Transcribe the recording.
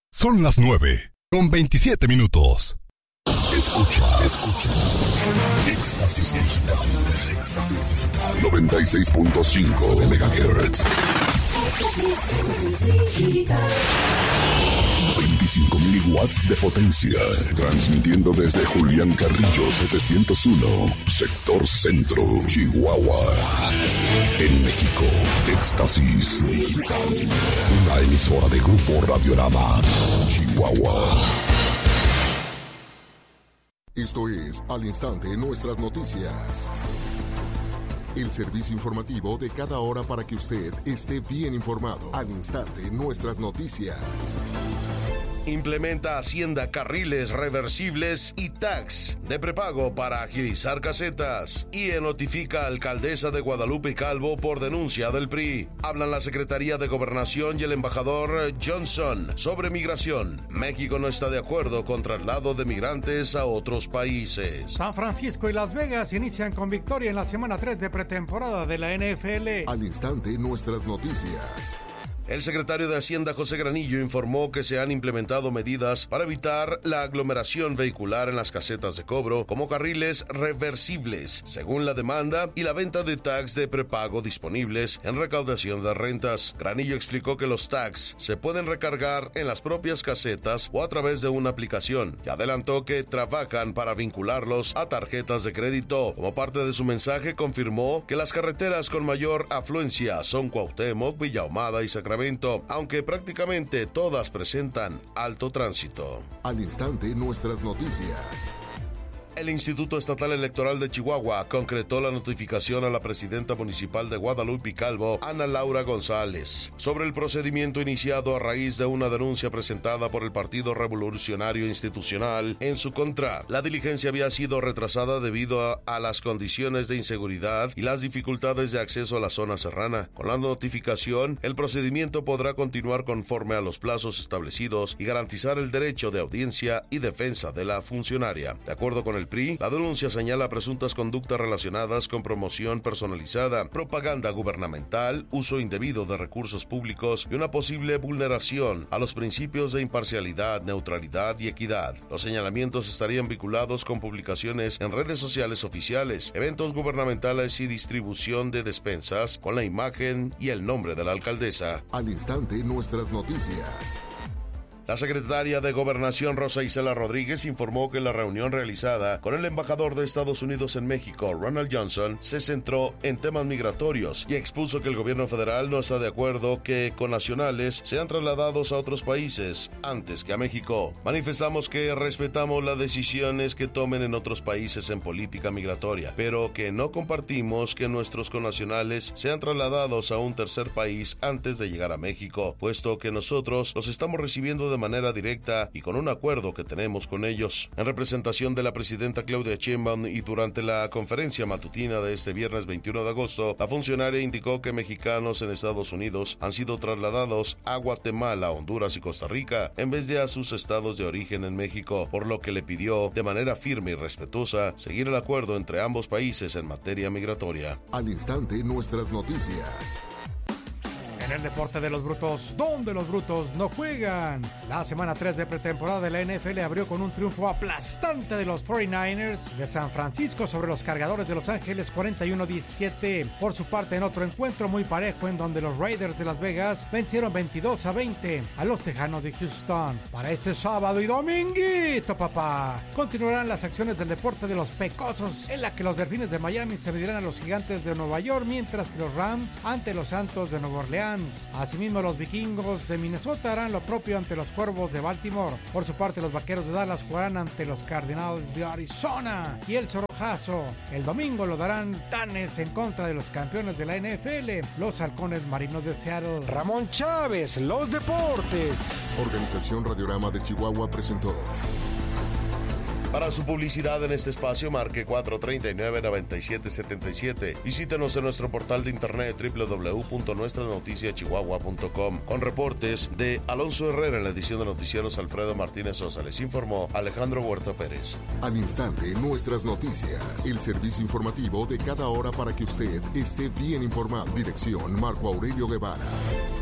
Son las 9:27. Escucha. Éxtasis Digital. 96.5 MHz. 25.000 watts de potencia. Transmitiendo desde Julián Carrillo 701, sector centro, Chihuahua. En México, Éxtasis Digital. Una emisora de Grupo Radiorama, Chihuahua. Esto es Al Instante Nuestras Noticias. El servicio informativo de cada hora para que usted esté bien informado. Al Instante Nuestras Noticias. Implementa Hacienda carriles reversibles y tags de prepago para agilizar casetas. IE notifica a alcaldesa de Guadalupe Calvo por denuncia del PRI. Hablan la Secretaría de Gobernación y el embajador Johnson sobre migración. México no está de acuerdo con traslado de migrantes a otros países. San Francisco y Las Vegas inician con victoria en la semana 3 de pretemporada de la NFL. Al Instante Nuestras Noticias. El secretario de Hacienda, José Granillo, informó que se han implementado medidas para evitar la aglomeración vehicular en las casetas de cobro, como carriles reversibles, según la demanda, y la venta de tags de prepago disponibles en recaudación de rentas. Granillo explicó que los tags se pueden recargar en las propias casetas o a través de una aplicación, y adelantó que trabajan para vincularlos a tarjetas de crédito. Como parte de su mensaje, confirmó que las carreteras con mayor afluencia son Cuauhtémoc, Villa Ahumada y Sacramento, aunque prácticamente todas presentan alto tránsito. Al Instante Nuestras Noticias. El Instituto Estatal Electoral de Chihuahua concretó la notificación a la presidenta municipal de Guadalupe Calvo, Ana Laura González, sobre el procedimiento iniciado a raíz de una denuncia presentada por el Partido Revolucionario Institucional en su contra. La diligencia había sido retrasada debido a las condiciones de inseguridad y las dificultades de acceso a la zona serrana. Con la notificación, el procedimiento podrá continuar conforme a los plazos establecidos y garantizar el derecho de audiencia y defensa de la funcionaria. De acuerdo con el PRI, la denuncia señala presuntas conductas relacionadas con promoción personalizada, propaganda gubernamental, uso indebido de recursos públicos y una posible vulneración a los principios de imparcialidad, neutralidad y equidad. Los señalamientos estarían vinculados con publicaciones en redes sociales oficiales, eventos gubernamentales y distribución de despensas con la imagen y el nombre de la alcaldesa. Al Instante Nuestras Noticias. La secretaria de Gobernación, Rosa Isela Rodríguez, informó que la reunión realizada con el embajador de Estados Unidos en México, Ronald Johnson, se centró en temas migratorios y expuso que el gobierno federal no está de acuerdo que connacionales sean trasladados a otros países antes que a México. Manifestamos que respetamos las decisiones que tomen en otros países en política migratoria, pero que no compartimos que nuestros connacionales sean trasladados a un tercer país antes de llegar a México, puesto que nosotros los estamos recibiendo de manera directa y con un acuerdo que tenemos con ellos. En representación de la presidenta Claudia Sheinbaum y durante la conferencia matutina de este viernes 21 de agosto, la funcionaria indicó que mexicanos en Estados Unidos han sido trasladados a Guatemala, Honduras y Costa Rica en vez de a sus estados de origen en México, por lo que le pidió de manera firme y respetuosa seguir el acuerdo entre ambos países en materia migratoria. Al Instante Nuestras Noticias. En el deporte de los brutos, donde los brutos no juegan. La semana 3 de pretemporada de la NFL abrió con un triunfo aplastante de los 49ers de San Francisco sobre los Cargadores de Los Ángeles 41-17. Por su parte, en otro encuentro muy parejo en donde los Raiders de Las Vegas vencieron 22-20 a los Tejanos de Houston. Para este sábado y dominguito, papá, continuarán las acciones del deporte de los pecosos, en la que los Delfines de Miami se medirán a los Gigantes de Nueva York, mientras que los Rams ante los Santos de Nueva Orleans. Asimismo, los Vikingos de Minnesota harán lo propio ante los Cuervos de Baltimore. Por su parte, los Vaqueros de Dallas jugarán ante los Cardinals de Arizona. Y el Zorrojazo, el domingo lo darán Titanes en contra de los campeones de la NFL, los Halcones Marinos de Seattle. Ramón Chávez, los deportes. Organización Radiorama de Chihuahua presentó. Para su publicidad en este espacio, marque 439-9777. Visítenos en nuestro portal de internet www.nuestranoticiachihuahua.com. Con reportes de Alonso Herrera en la edición de Noticieros, Alfredo Martínez Sosa. Les informó Alejandro Huerta Pérez. Al Instante Nuestras Noticias. El servicio informativo de cada hora para que usted esté bien informado. Dirección Marco Aurelio Guevara.